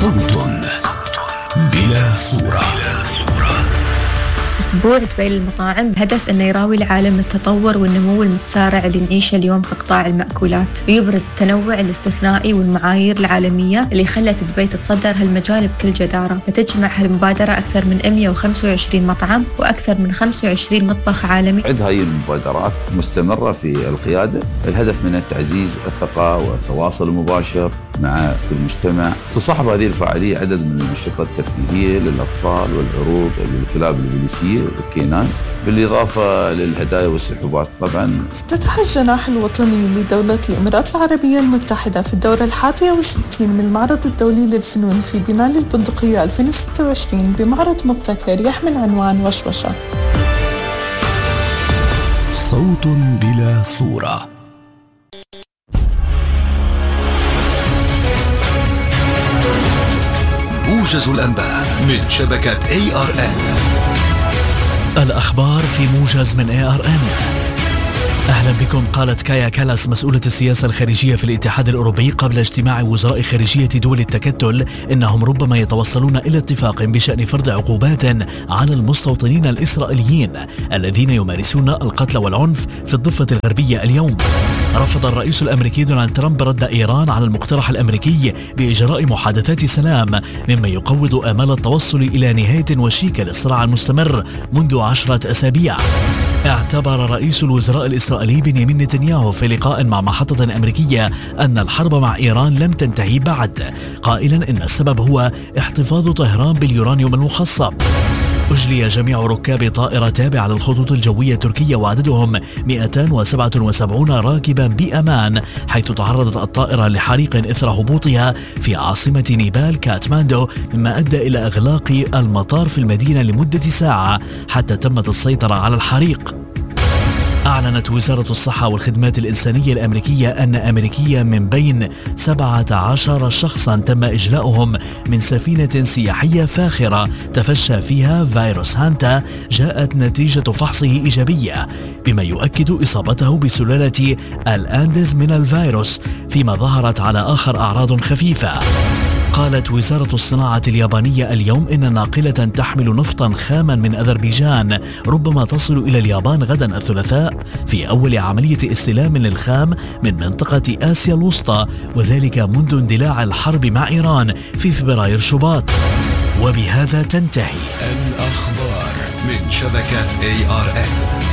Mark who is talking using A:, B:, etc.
A: صوت بلا صورة.
B: أسبوع دبي للمطاعم بهدف أنه يراوي العالم التطور والنمو المتسارع اللي نعيشه اليوم في قطاع المأكولات، ويبرز التنوع الاستثنائي والمعايير العالمية اللي خلت دبي تتصدر هالمجال بكل جدارة. فتجمع هالمبادرة أكثر من 125 مطعم وأكثر من 25 مطبخ عالمي.
C: عد هاي المبادرات مستمرة في القيادة، الهدف منها تعزيز الثقة والتواصل المباشر مع المجتمع. تصاحب هذه الفعالية عدد من الأنشطة الترفيهية للأطفال والعروض للكلاب البوليسية والكينان، بالإضافة للهدايا والسحوبات. طبعا
D: افتتح الجناح الوطني لدولة الإمارات العربية المتحدة في الدورة 61 من المعرض الدولي للفنون في بناء البندقية 2026 بمعرض مبتكر يحمل عنوان وشوشة.
A: صوت بلا صورة. موجز الأنباء من شبكة ARN.
E: الأخبار في موجز من ARN. أهلا بكم. قالت كايا كالاس مسؤولة السياسة الخارجية في الاتحاد الأوروبي قبل اجتماع وزراء خارجية دول التكتل إنهم ربما يتوصلون إلى اتفاق بشأن فرض عقوبات على المستوطنين الإسرائيليين الذين يمارسون القتل والعنف في الضفة الغربية اليوم. رفض الرئيس الأمريكي دونالد ترامب رد إيران على المقترح الأمريكي بإجراء محادثات سلام، مما يقوض آمال التوصل إلى نهاية وشيكة للصراع المستمر منذ 10 أسابيع. اعتبر رئيس الوزراء الإسرائيلي بنيامين نتنياهو في لقاء مع محطة أمريكية أن الحرب مع إيران لم تنتهي بعد، قائلا إن السبب هو احتفاظ طهران باليورانيوم المخصب. أجلي جميع ركاب طائرة تابعة للخطوط الجوية التركية وعددهم 277 راكبا بأمان، حيث تعرضت الطائرة لحريق إثر هبوطها في عاصمة نيبال كاتماندو، مما أدى إلى إغلاق المطار في المدينة لمدة ساعة حتى تمت السيطرة على الحريق. أعلنت وزارة الصحة والخدمات الإنسانية الأمريكية أن أمريكيا من بين 17 شخصا تم إجلاؤهم من سفينة سياحية فاخرة تفشى فيها فيروس هانتا جاءت نتيجة فحصه إيجابية، بما يؤكد إصابته بسلالة الأندز من الفيروس، فيما ظهرت على آخر أعراض خفيفة. قالت وزارة الصناعة اليابانية اليوم إن ناقلة تحمل نفطا خاما من أذربيجان ربما تصل إلى اليابان غدا الثلاثاء في أول عملية استلام للخام من منطقة آسيا الوسطى، وذلك منذ اندلاع الحرب مع إيران في فبراير شباط. وبهذا تنتهي
A: الأخبار من شبكة ARN.